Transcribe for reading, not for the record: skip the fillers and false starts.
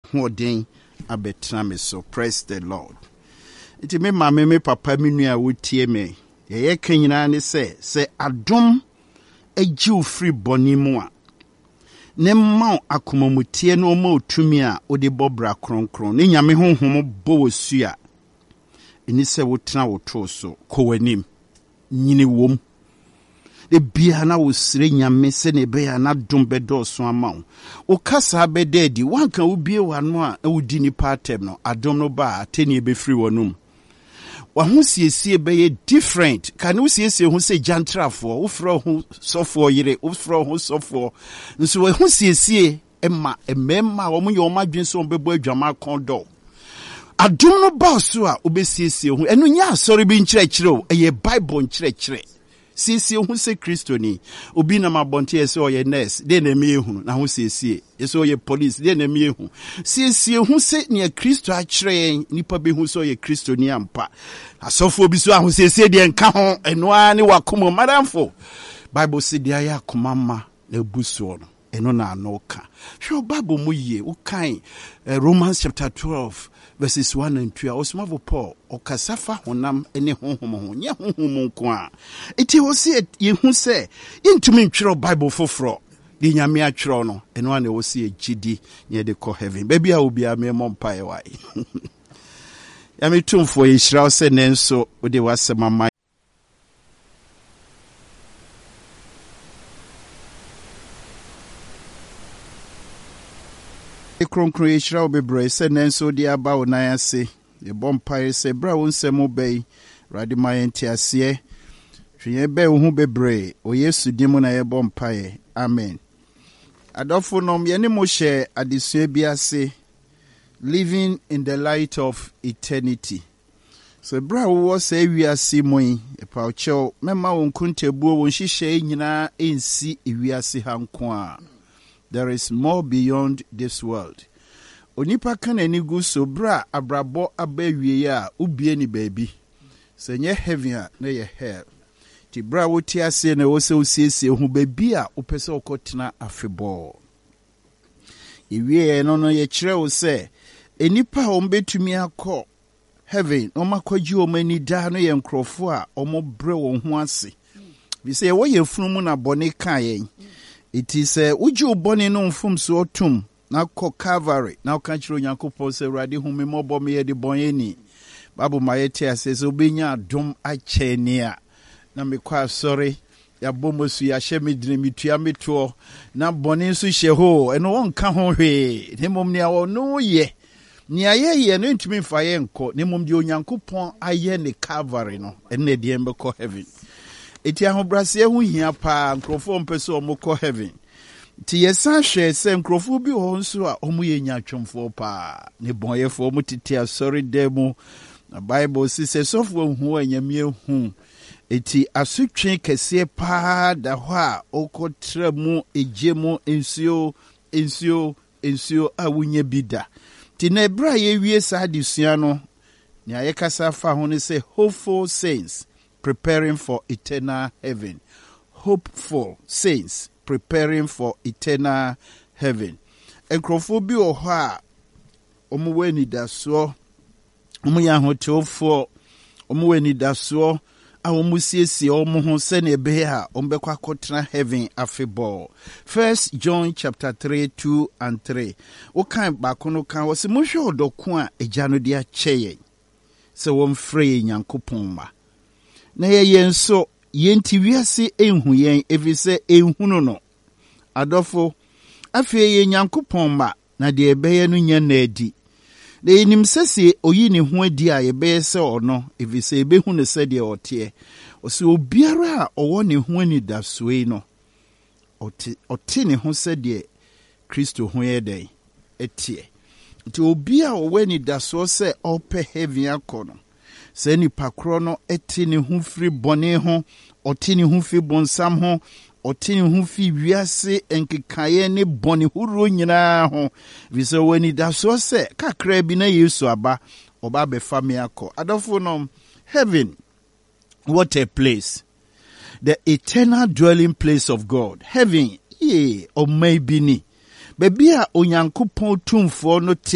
hoden abetena me so. Praise the Lord. Iti me mama me papa me nua wotie me. Ye kanyina ne se adom agiw free boni mu a ne ma akomamutie no ma otumi a ode bobra kronkron ne nyame honhom bo wosu a eni se wotena woto so kowanim nyini wom de bia na wosire nyame se ne be ya na dom bedo so ama wo kasa bededi wanka wo bie wano a wodi ni patem no adom no ba ateni be free wonum wahu siesie be different kan wo siesie hu se jantrafo wo fro hu sofo yire wo fro hu sofo nso wahu siesie emma wo munye wo madwen so bebo adwama kondo adom no ba so a obesiesie hu enu nya asori bi nkyerɛkyerɛ o eye bible nkyerɛkyerɛ siesie hu se Kristo ni obi na mabonte ese oye nurse de na me hu na hu siesie ese oye police de na me hu siesie hu se ne Kristo akyerɛ nipa be hu so oye Kristo ni ampa asofo bi so ahu siesie de nka ho eno a ne wakomo madamfo Bible se de aya komama na buso no eno na anoka hwe Bible mu ye ukan Romans chapter 12 verses 1 and 2 osmavo Paul okasafa honam ene honhom ho nya honhom nko a eti wo se ye hu se intumi ntwero Bible foforo de nyame atwero no eno a na wo se gidi ne de ko heaven baby a obi a me mompae wai ya metumfo ye hira se nenso ode wasemama kronkron yeshira obebre se nenso di aba onan ase ye bompae se bra wonsem obey radi mayenti ase hwe be hu bebre o Yesu dimu na ye bompae amen adofo nom ye ne mo hye adesua bi ase living in the light of eternity so bra wo se wiase moyi e pa ocho mema won kuntebuo won hihye nyina ensi ewiase hanko a. There is more beyond this world. Onipa kan anigu so bra abrabo abawie ya ubie ni baby. Senye heaven a na ye hell. Ti bra woti ase na wo se osiesie hu baby a opese okotena afebo. Ewie no ye kire wo se enipa a ombetumi akọ heaven o makwaji o mani da no ye nkrofo a omobre won ho ase. Bi se wo ye funu na bone kan yen. It is uji uboni no mfum so otum na ko Calvary na okanchiro Nyankopon se radi humi mobo me de bonyeni babu mayeti asese obenya adom acheni a na mekwa sorry ya bomosu ya hemidine mitua meto na boni nso hye ho eno wonka ho hwe ne mom ne awo no ye ni ayeye no ntumi mfa ye nko ne mom de Onyankopon aye ne Calvary no enne de embeko heaven. Eti ahobrase hu hia pa nkrofo mpese omukọ heaven ti yesa hwe se nkrofo bi ho nso a omu ye nyatwomfo pa ne bonyefo omu titi asori demu na Bible se sofo hu anyamie hu eti asutwe kese pa da ho a okotra mu ejemu ensio a wunye bida ti na bra ye wie sa adesua no ne ayekasa fa ho ne se hopeful saints preparing for eternal heaven. Hopeful saints preparing for eternal heaven. Enkrofo bi oho a omuweni daso omuya hotofo omuweni daso a omusiesie omuho se ne be a ombekwa kotena heaven afebo. 1 John chapter 3 2 and 3. O kan bakono kan wo se mohwe odoko a ejano de akyeye se won free Nyankopon ma na ye nso yenti wiase enhu yen efise enhunu no adofo afi ye Nyankopon ma na de ebeye no nya na adi na enim sese oyi ne ho adi a ye beye se ono efise ebehu ne se de ote o se obiara a owo ne ho ani da soe no ote ne ho se de Kristo ho ye den etie nti obi a owo ani da so se ope heaven akono se ni pakro no eti ne hu firi bone ho oti ne hu fi bonsam ho oti ne hu fi wiase enkekaye ne bone huro nyina ho vise wani da so se kakra bi na Yesu aba oba be family akọ adofo no heaven, what a place, the eternal dwelling place of God. Heaven, or maybe ni baby a Onyankopon tumfo no te